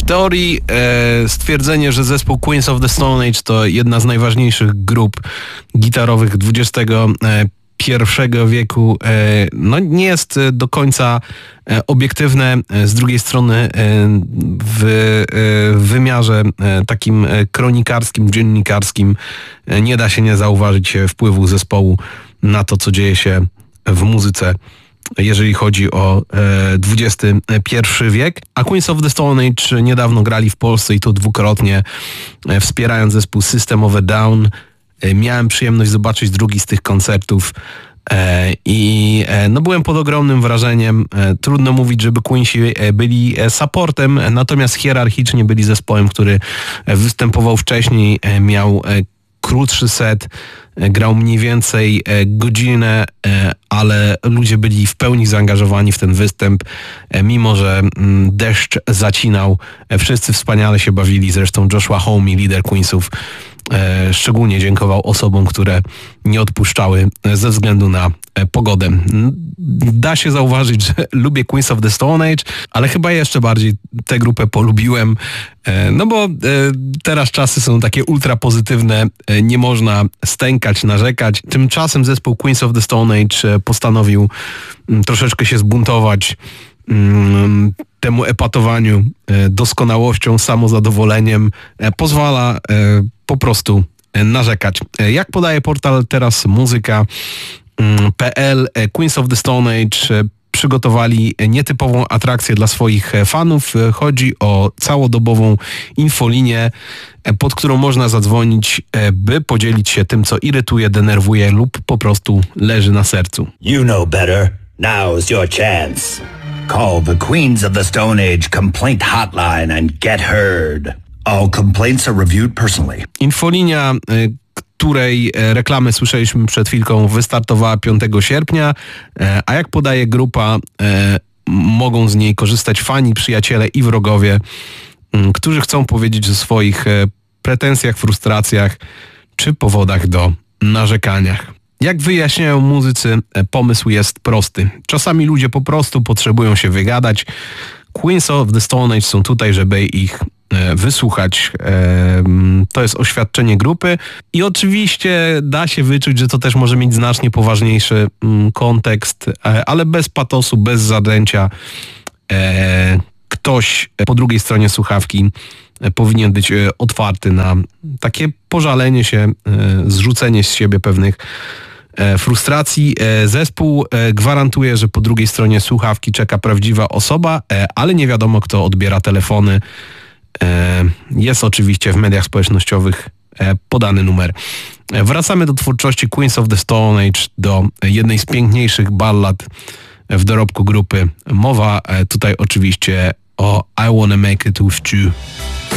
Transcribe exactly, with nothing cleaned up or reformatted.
teorii e, stwierdzenie, że zespół Queens of the Stone Age to jedna z najważniejszych grup gitarowych dwudziestego pierwszego wieku no nie jest do końca obiektywne. Z drugiej strony w wymiarze takim kronikarskim, dziennikarskim nie da się nie zauważyć wpływu zespołu na to, co dzieje się w muzyce, jeżeli chodzi o dwudziesty pierwszy wiek. A Queens of the Stone Age niedawno grali w Polsce i to dwukrotnie, wspierając zespół System of a Down. Miałem przyjemność zobaczyć drugi z tych koncertów i no byłem pod ogromnym wrażeniem. Trudno mówić, żeby Queensi byli supportem, natomiast hierarchicznie byli zespołem, który występował wcześniej, miał krótszy set, grał mniej więcej godzinę, ale ludzie byli w pełni zaangażowani w ten występ, mimo że deszcz zacinał. Wszyscy wspaniale się bawili, zresztą Joshua Homme, lider Queensów, szczególnie dziękował osobom, które nie odpuszczały ze względu na pogodę. Da się zauważyć, że lubię Queens of the Stone Age, ale chyba jeszcze bardziej tę grupę polubiłem, no bo teraz czasy są takie ultra pozytywne, nie można stękać, narzekać. Tymczasem zespół Queens of the Stone Age postanowił troszeczkę się zbuntować temu epatowaniu doskonałością, samozadowoleniem. Pozwala po prostu narzekać. Jak podaje portal teraz muzyka kropka p l, Queens of the Stone Age przygotowali nietypową atrakcję dla swoich fanów. Chodzi o całodobową infolinię, pod którą można zadzwonić, by podzielić się tym, co irytuje, denerwuje lub po prostu leży na sercu. You know better. Now's your chance. Call the Queens of the Stone Age complaint hotline and get heard. All complaints are reviewed personally. Infolinia, której reklamy słyszeliśmy przed chwilką, wystartowała piątego sierpnia, a jak podaje grupa, mogą z niej korzystać fani, przyjaciele i wrogowie, którzy chcą powiedzieć o swoich pretensjach, frustracjach czy powodach do narzekaniach. Jak wyjaśniają muzycy, pomysł jest prosty. Czasami ludzie po prostu potrzebują się wygadać. Queens of the Stone Age są tutaj, żeby ich wysłuchać. To jest oświadczenie grupy i oczywiście da się wyczuć, że to też może mieć znacznie poważniejszy kontekst, ale bez patosu, bez zadęcia. Ktoś po drugiej stronie słuchawki powinien być otwarty na takie pożalenie się, zrzucenie z siebie pewnych frustracji. Zespół gwarantuje, że po drugiej stronie słuchawki czeka prawdziwa osoba, ale nie wiadomo, kto odbiera telefony. Jest oczywiście w mediach społecznościowych podany numer. Wracamy do twórczości Queens of the Stone Age, do jednej z piękniejszych ballad w dorobku grupy. Mowa tutaj oczywiście o I Wanna Make It With You.